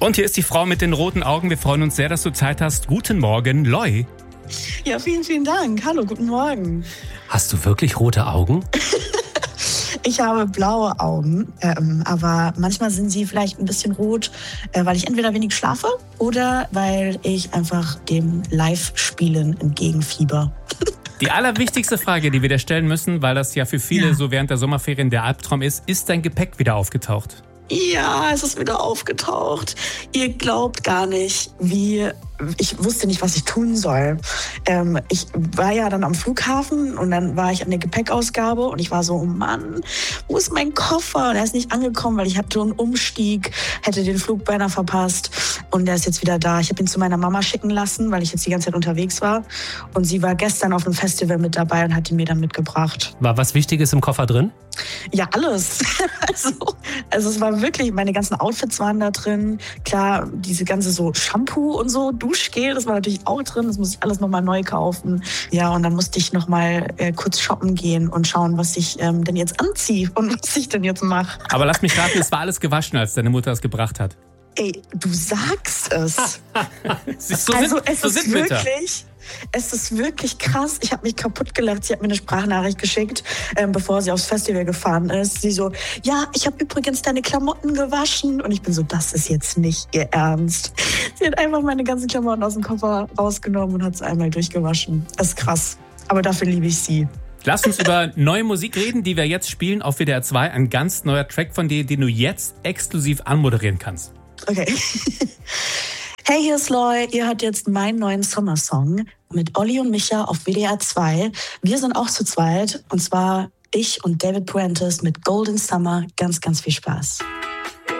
Und hier ist die Frau mit den roten Augen. Wir freuen uns sehr, dass du Zeit hast. Guten Morgen, Loi. Ja, vielen, vielen Dank. Hallo, guten Morgen. Hast du wirklich rote Augen? Ich habe blaue Augen, aber manchmal sind sie vielleicht ein bisschen rot, weil ich entweder wenig schlafe oder weil ich einfach dem Live-Spielen entgegenfieber. Die allerwichtigste Frage, die wir dir stellen müssen, weil das ja für viele so während der Sommerferien der Albtraum ist dein Gepäck wieder aufgetaucht? Ja, es ist wieder aufgetaucht. Ihr glaubt gar nicht, ich wusste nicht, was ich tun soll. Ich war ja dann am Flughafen und dann war ich an der Gepäckausgabe und ich war so, oh Mann, wo ist mein Koffer? Und er ist nicht angekommen, weil ich hatte einen Umstieg, hätte den Flug beinahe verpasst und er ist jetzt wieder da. Ich habe ihn zu meiner Mama schicken lassen, weil ich jetzt die ganze Zeit unterwegs war und sie war gestern auf einem Festival mit dabei und hat ihn mir dann mitgebracht. War was Wichtiges im Koffer drin? Ja, alles. Also es war wirklich, meine ganzen Outfits waren da drin. Klar, diese ganze so Shampoo und so, Duschgel, das war natürlich auch drin. Das musste ich alles nochmal neu kaufen. Ja, und dann musste ich nochmal kurz shoppen gehen und schauen, was ich denn jetzt anziehe und was ich denn jetzt mache. Aber lass mich raten, es war alles gewaschen, als deine Mutter es gebracht hat. Ey, du sagst es. Es ist wirklich krass. Ich habe mich kaputt gelacht. Sie hat mir eine Sprachnachricht geschickt, bevor sie aufs Festival gefahren ist. Sie so, ja, ich habe übrigens deine Klamotten gewaschen. Und ich bin so, das ist jetzt nicht ihr Ernst. Sie hat einfach meine ganzen Klamotten aus dem Koffer rausgenommen und hat es einmal durchgewaschen. Das ist krass. Aber dafür liebe ich sie. Lass uns über neue Musik reden, die wir jetzt spielen auf WDR 2. Ein ganz neuer Track von dir, den du jetzt exklusiv anmoderieren kannst. Okay. Hey, hier ist Loi. Ihr hört jetzt meinen neuen Sommersong mit Olli und Micha auf WDR 2. Wir sind auch zu zweit und zwar ich und David Puentes mit Golden Summer. Ganz, ganz viel Spaß.